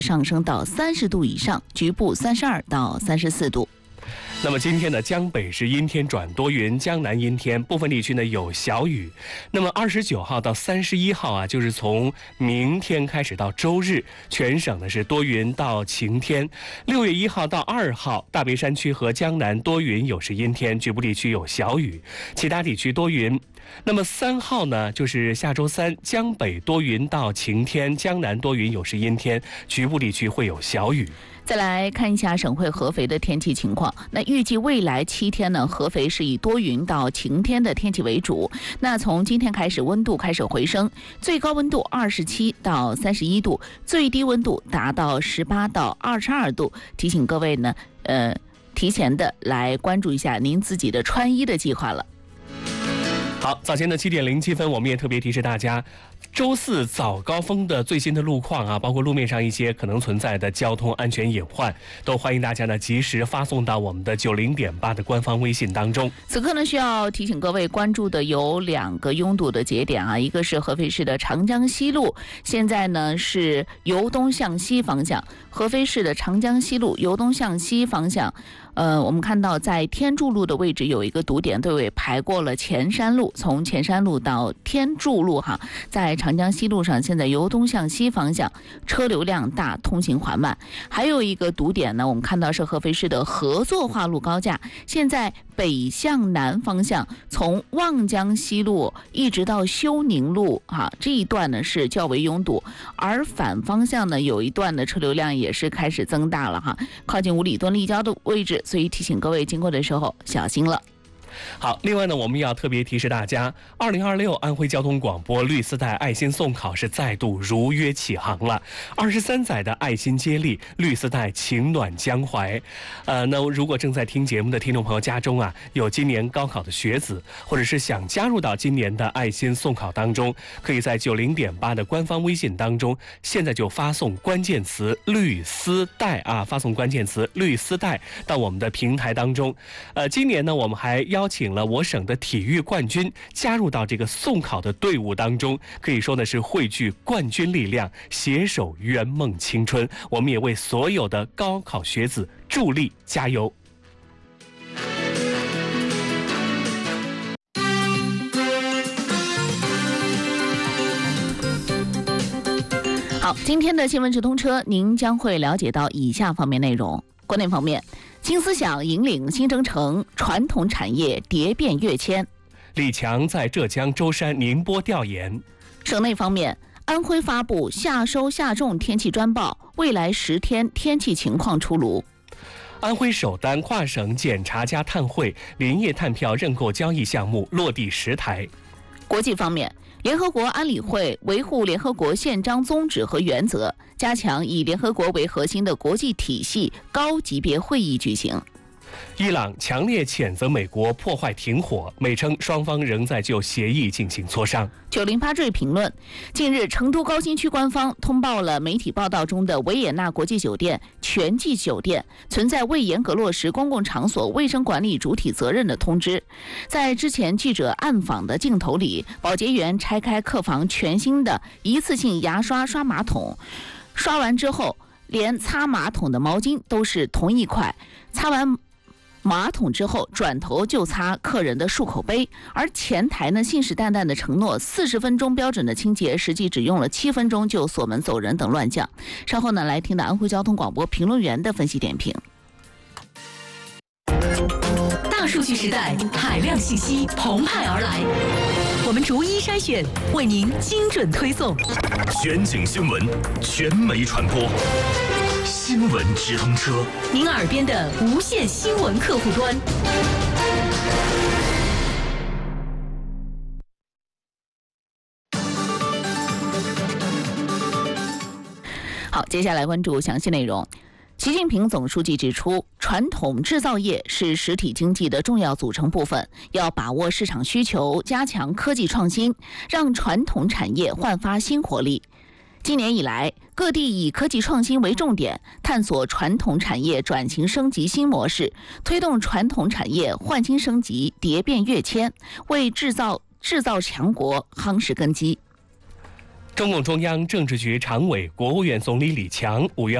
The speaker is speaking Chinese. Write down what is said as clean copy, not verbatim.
上升到30度以上，局部32到34度。 那么今天呢，江北是阴天转多云，江南阴天，部分地区呢有小雨。那么29号到31号啊，就是从明天开始到周日，全省呢是多云到晴天。6月1号到2号，大别山区和江南多云有时阴天，局部地区有小雨，其他地区多云。那么3号呢，就是下周三，江北多云到晴天，江南多云有时阴天，局部地区会有小雨。 再来看一下省会合肥的天气情况。那预计未来7天呢，合肥是以多云到晴天的天气为主。那从今天开始，温度开始回升，最高温度27到31度，最低温度达到18到22度。提醒各位呢，提前的来关注一下您自己的穿衣的计划了。 好，早前的7点07分，我们也特别提示大家，周四早高峰的最新的路况啊，包括路面上一些可能存在的交通安全隐患，都欢迎大家呢及时发送到我们的90.8的官方微信当中。 此刻呢，需要提醒各位关注的有2个拥堵的节点啊，一个是合肥市的长江西路，现在呢是由东向西方向，合肥市的长江西路由东向西方向。我们看到在天柱路的位置有一个堵点，队尾排过了前山路，从前山路到天柱路哈，在长江西路上现在由东向西方向车流量大，通行缓慢。还有一个堵点呢，我们看到是合肥市的合作化路高架，现在北向南方向从望江西路一直到休宁路这一段呢是较为拥堵，而反方向呢有一段的车流量也是开始增大了靠近五里墩立交的位置，所以提醒各位经过的时候小心了。 好，另外呢，我们要特别提示大家，2026安徽交通广播绿丝带爱心送考是再度如约启航了。23载的爱心接力，绿丝带情暖江淮。那如果正在听节目的听众朋友家中啊，有今年高考的学子，或者是想加入到今年的爱心送考当中，可以在90.8的官方微信当中，现在就发送关键词绿丝带啊，发送关键词绿丝带到我们的平台当中。今年呢，我们还邀请了我省的体育冠军加入到这个送考的队伍当中，可以说呢是汇聚冠军力量，携手圆梦青春。我们也为所有的高考学子助力加油。 好，今天的新闻直通车，您将会了解到以下方面内容。国内方面，新思想引领新征程，传统产业蝶变跃迁。 李强在浙江舟山、宁波调研。 省内方面，安徽发布夏收夏种天气专报，未来10天天气情况出炉。 安徽首单跨省检查加碳汇林业碳票认购交易项目落地10台。 国际方面，联合国安理会维护联合国宪章宗旨和原则，加强以联合国为核心的国际体系高级别会议举行。 伊朗强烈谴责美国破坏停火，美称双方仍在就协议进行磋商。 908坠评论：近日，成都高新区官方通报了媒体报道中的维也纳国际酒店全季酒店存在未严格落实公共场所卫生管理主体责任的通知。在之前记者暗访的镜头里，保洁员拆开客房全新的一次性牙刷刷马桶，刷完之后连擦马桶的毛巾都是同一块，擦完马桶之后转头就擦客人的漱口杯，而前台呢信誓旦旦的承诺40分钟标准的清洁，实际只用了7分钟就锁门走人等乱象。稍后呢来听到安徽交通广播评论员的分析点评。 大数据时代，海量信息澎湃而来，我们逐一筛选，为您精准推送。 全景新闻，全媒传播，新闻直通车， 您耳边的无线新闻客户端。 好，接下来关注详细内容。习近平总书记指出，传统制造业是实体经济的重要组成部分，要把握市场需求，加强科技创新，让传统产业焕发新活力。今年以来，各地以科技创新为重点，探索传统产业转型升级新模式，推动传统产业换新升级、蝶变跃迁，为制造强国夯实根基。 中共中央政治局常委、国务院总理李强5月